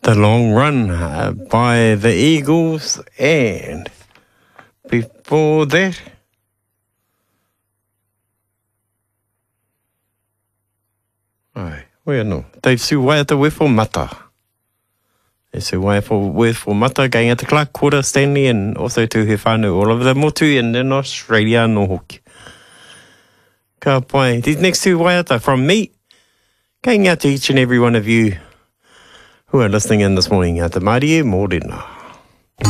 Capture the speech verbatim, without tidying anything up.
The Long Run uh, by the Eagles, and before that, ai, where no, Dave Suwaiata Wefo Mata. E Suwaiata Wefo Mata, going at the Clark Quarter, Stanley, and also to he whānau all over the motu and in Australia no hoki. Ka pai, these next two waiata from me, going out to each and every one of you who are listening in this morning. Ngā te Mārie, mōrena.